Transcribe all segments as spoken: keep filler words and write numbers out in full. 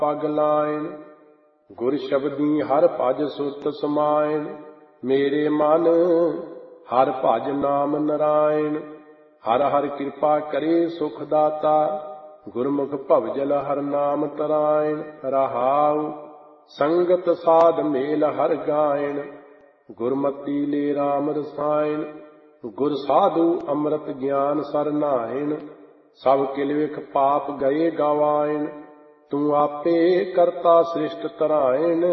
पग लाइन। गुर शब्दी हर भज सुरत समायन। मेरे मन हर भज नाम नारायण। हर हर कृपा करे सुख दाता। गुरमुख भवजल हर नाम तरायण। रहाउ संगत साध मेल हर गायन। गुरमति ले राम रसायन। गुर साधु अमृत ज्ञान सरनायन। सब किलविख पाप गए गवायन। तू आपे करता सृष्ट तरायण।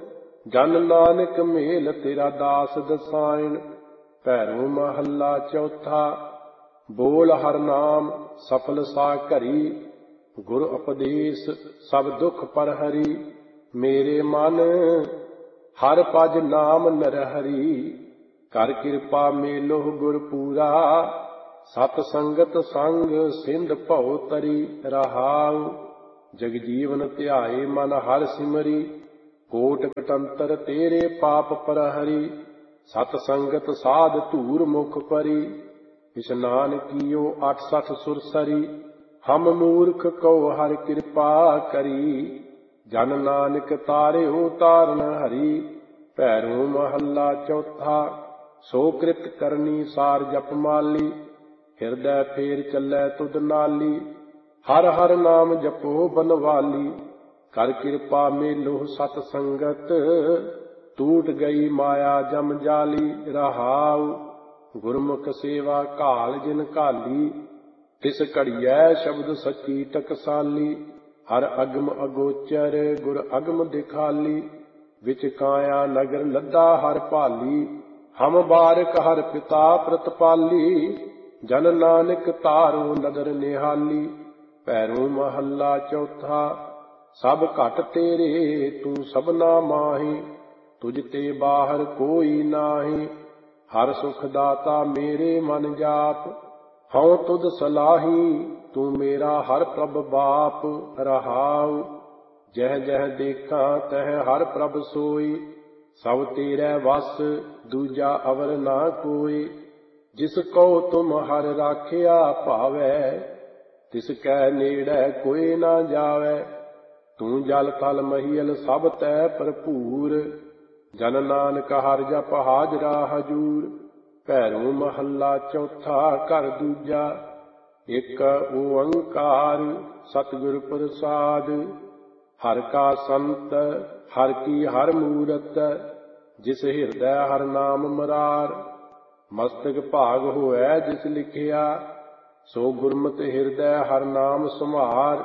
जन नानक मेल तेरा दास दसायन। भैरो महला चौथा। बोल हर नाम सफल सा घरी। गुर उपदेश सब दुख पर हरी। मेरे मन हर पज नाम नरहरी। कर कृपा मेलो गुर पूरा। सत संगत संग सिंध भਉ तरी। रहाउ जगजीवन ध्याए मन हर सिमरी। कोट कटंतर तेरे पाप परहरी। सत संगत साध धूर मुख परी। इशनान कियो अठ सठ सुरसरी। हम मूर्ख को हर कृपा करी। जन नानक तारियो ताਰਨ हरि। भैरो महला चौथा। सो कृत करनी सार जप माली। हिरदै फेर चलै तुद नाली। हर हर नाम जपो बनवाली। कर कृपा मेलो सत संगत। टूट गई माया जम जाली। रहाउ गुरमुख सेवा घाल जिन घाली। तिस घड़ियै शब्द सच्ची टकसाली। हर अगम अगोचर गुर अगम दिखाली। विच काया नगर लद्दा हर भाली। हम बारक हर पिता प्रतपाली। जन नानक तारो नदर निहाली। भैरो महला चौथा। सब घट तेरे तू सबना माही। तुझ ते बाहर कोई नाही। हर सुख दाता मेरे मन जाप। हऊँ तुद सलाही तू मेरा हर प्रभ बाप। रहाउ जह जह देखा तह हर प्रभ सोई। सब तेरे वस दूजा अवर ना कोई। जिस को तुम हर राखिया भावै। तिस कै नेड़ै कोई ना जावै। तू जल थल महियल सब तै भरपूर। जन नानक हर जप हाजरा हजूर। भैरो महला चौथा। घर दूजा। एक ओंकार सतगुर प्रसाद। हर का संत हर की हर मूरत। जिस हिरदै हर नाम मरार। मस्तक भाग होऐ जिस लिखिया। सो गुरमत हिरदै हर नाम सुमार।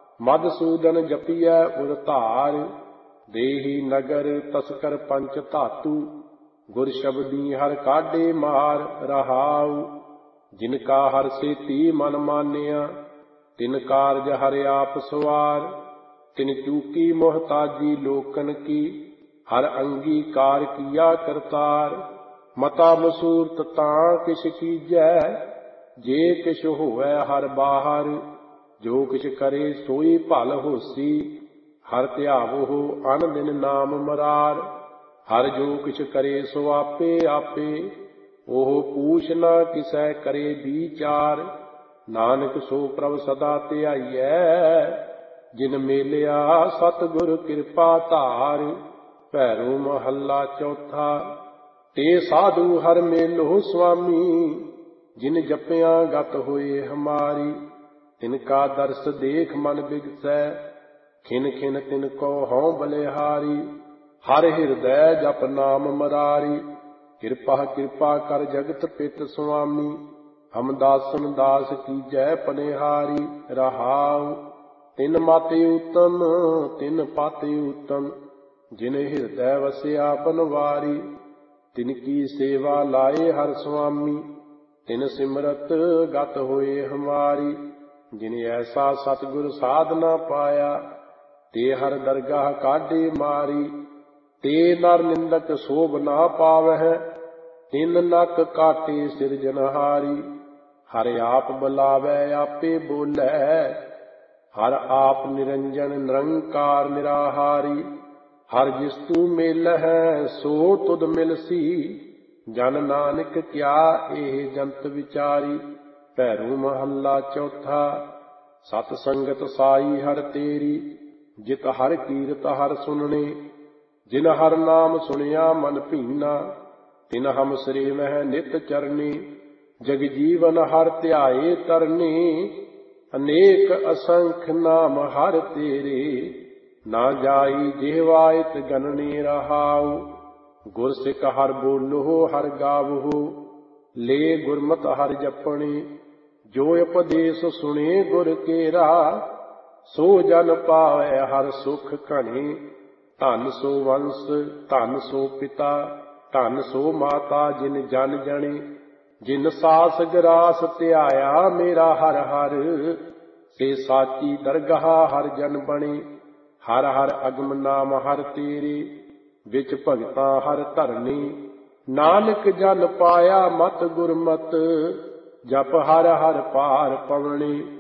मधुसूदन जपियै उर धार। देही नगर तस्कर पंच धातु। गुर शब्दी हर काढे मार। रहाउ जिनका हर सेती मन मानिया। तिन कारज हर आप सवार। तिन चूकी मोहताजी लोकन की। हर अंगीकार किया करतार। मता मसूरत तां किश कीजै। जे किश होवै हर बाहर। जो किछ करे सोई भल होसी। हर ध्यावो अन दिन नाम मरार। हर जो किछ करे सो आपे आपे। ओह पूछ ना किसै करे विचार। नानक सो प्रभ सदा ध्याइयै। जिन मेलिया सतगुर कृपा धार। भैरो महला चौथा। ते साधु हर मेलो स्वामी। जिन जपिया गत होए हमारी। तिनका दर्श देख मन बिगसै। खिन खिन तिनको हऊँ बलिहारी। हर हिरदै जप नाम मरारी। कृपा कृपा कर जगत पित स्वामी। हम दासन दास कीजै पनिहारी। रहाउ तिन माते उत्तम तिन पाते उत्तम। जिन हिरदै वसिया बनवारी। तिनकी सेवा लाए हर स्वामी। तिन सिमरत गत होए हमारी। जिन ऐसा सतगुर साधना पाया। ते हर दरगाह काढे मारी। ते नर निंदक शोभ ना पावै। तिन नक काटे सिरजनहारी। हर आप बुलावै आपे बोलै। हर आप निरंजन निरंकार निराहारी। हर जिस तू मेलहि सो तुद मिलसी। जन नानक क्या एह जंत विचारी। भैरो महला चौथा। सत संगत साई हर तेरी। ਜਿਤ ਹਰ ਕੀਰਤ ਹਰ ਸੁਨਣੇ। ਜਿਨ ਹਰ ਨਾਮ ਸੁਣਿਆ ਮਨ ਭੀਨਾ, ਤਿਨ ਹਮ ਸ੍ਰੀ ਮਹਿ ਨਿਤ ਚਰਨੀ। ਜਗ ਜੀਵਨ ਹਰ ਧਿਆਏ ਤਰਨੀ, ਅਨੇਕ ਅਸੰਖ ਨਾਮ ਹਰ ਤੇਰੇ। ਨਾ ਜਾਈ ਜਿਹਵਾਇਤ ਗਨਨੀ ਰਹਾਉ, ਗੁਰ ਸਿੱਖ ਹਰ ਬੋਲੋ ਹਰ ਗਾਵਹੋ। ਲੈ ਗੁਰਮਤਿ ਹਰਿ ਜਪਣੀ, ਜੋ ਉਪਦੇਸ ਸੁਣੇ ਗੁਰ ਕੇਰਾ। ਸੋ ਜਨ ਪਾਵੈ ਹਰ ਸੁਖ ਘਣੀ, ਧਨ ਸੋ ਵੰਸ ਧਨ ਸੋ ਪਿਤਾ। ਧਨ ਸੋ ਮਾਤਾ ਜਿਨ ਜਨ ਜਣੀ, ਜਿਨ ਸਾਸ ਗਰਾਸ ਧਿਆਇਆ ਮੇਰਾ ਹਰ ਹਰ। ਸੇ ਸਾਚੀ ਦਰਗਾਹ ਹਰ ਜਨ ਬਣੀ, ਹਰ ਹਰ ਅਗਮ ਨਾਮ ਹਰ ਤੇਰੇ। ਵਿੱਚ ਭਗਤਾਂ ਹਰ ਧਰਨੀ, ਨਾਨਕ ਜਨ ਪਾਇਆ ਮਤ ਗੁਰਮਤਿ। ਜਪ ਹਰ ਹਰ ਪਾਰ ਪਵਣੀ।